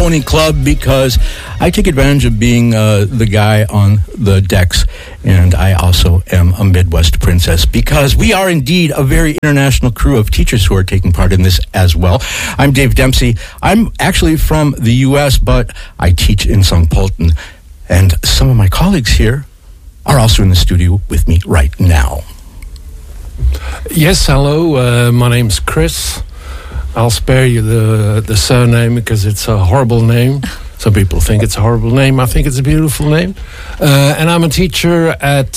Pony Club because I take advantage of being the guy on the decks, and I also am a Midwest princess because we are indeed a very international crew of teachers who are taking part in this as well. I'm Dave Dempsey. I'm actually from the U.S., but I teach in St. Pölten, and some of my colleagues here are also in the studio with me right now. Yes, hello. My name's Chris. I'll spare you the surname because it's a horrible name. Some people think it's a horrible name. I think it's a beautiful name. And I'm a teacher at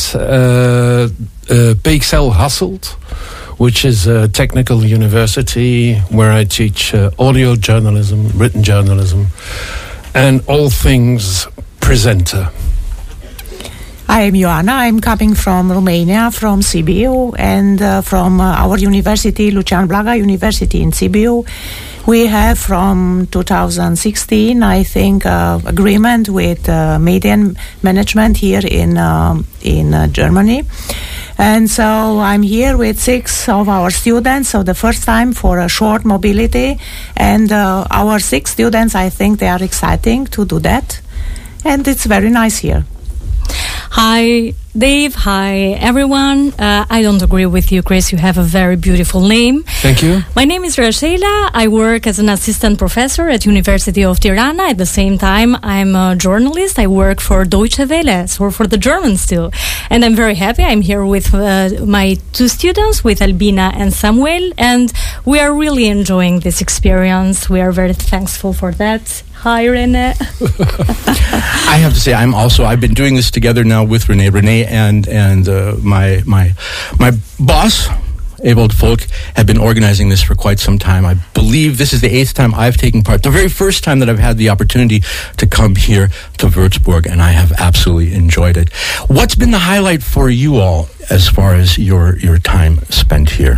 PXL Hasselt, which is a technical university where I teach audio journalism, written journalism, and all things presenter. I am Ioana. I'm coming from Romania, from Sibiu, and from our university, Lucian Blaga University in Sibiu. We have from 2016, I think, agreement with media management here in Germany. And so I'm here with 6 of our students, so the first time for a short mobility. And our 6 students, I think they are exciting to do that. And it's very nice here. Hi, Dave. Hi, everyone. I don't agree with you, Chris. You have a very beautiful name. Thank you. My name is Rachela. I work as an assistant professor at University of Tirana. At the same time, I'm a journalist. I work for Deutsche Welle, so for the Germans too. And I'm very happy. I'm here with my 2 students, with Albina and Samuel, and we are really enjoying this experience. We are very thankful for that. Hi, René. I have to say, I've been doing this together now with René. René and my boss, Ewald Volk, have been organizing this for quite some time. I believe this is the 8th time I've taken part. The very first time that I've had the opportunity to come here to Würzburg, and I have absolutely enjoyed it. What's been the highlight for you all as far as your time spent here?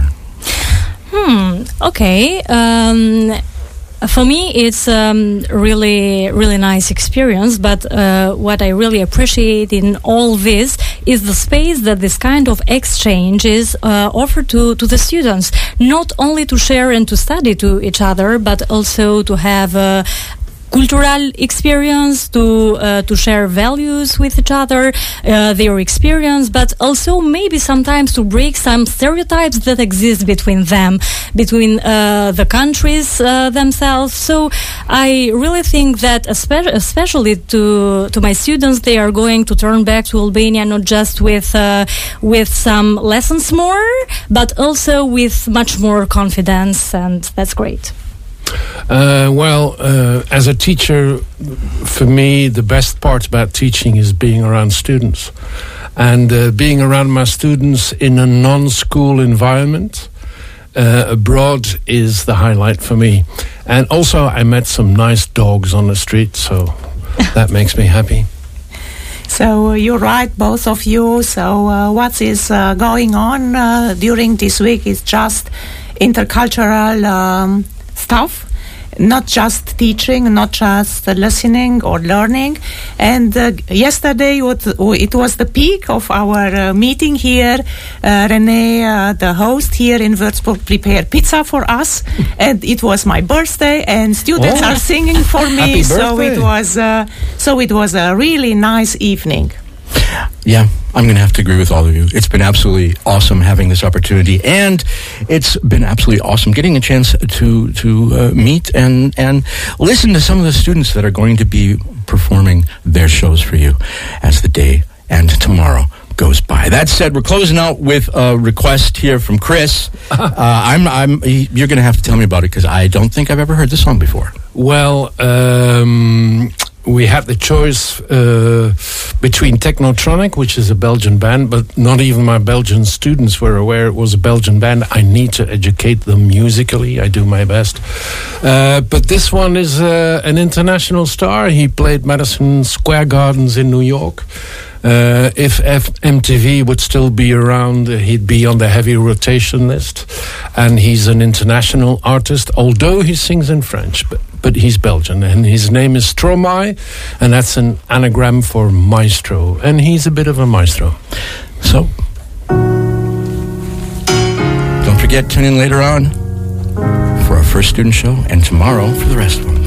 Okay. For me, it's really, really nice experience. But what I really appreciate in all this is the space that this kind of exchange is offered to the students, not only to share and to study to each other, but also to have cultural experience, to share values with each other, their experience, but also maybe sometimes to break some stereotypes that exist between them, between the countries themselves. So I really think that especially to my students, they are going to turn back to Albania not just with some lessons more, but also with much more confidence, and that's great. As a teacher, for me, the best part about teaching is being around students. And being around my students in a non-school environment abroad is the highlight for me. And also, I met some nice dogs on the street, so that makes me happy. So you're right, both of you. So what is going on during this week is just intercultural stuff, not just teaching, not just listening or learning. And yesterday it was the peak of our meeting here. René, the host here in Würzburg, prepared pizza for us, and it was my birthday, and students are singing for me. So it was a really nice evening. Yeah, I'm going to have to agree with all of you. It's been absolutely awesome having this opportunity, and it's been absolutely awesome getting a chance to meet and listen to some of the students that are going to be performing their shows for you as the day and tomorrow goes by. That said, we're closing out with a request here from Chris. You're going to have to tell me about it because I don't think I've ever heard this song before. Well, we had the choice between Technotronic, which is a Belgian band, but not even my Belgian students were aware it was a Belgian band. I need to educate them musically. I do my best. But this one is an international star. He played Madison Square Gardens in New York. If MTV would still be around, he'd be on the heavy rotation list. And he's an international artist, although he sings in French, but he's Belgian. And his name is Stromae, and that's an anagram for maestro. And he's a bit of a maestro. So, don't forget, tune in later on for our first student show, and tomorrow for the rest of them.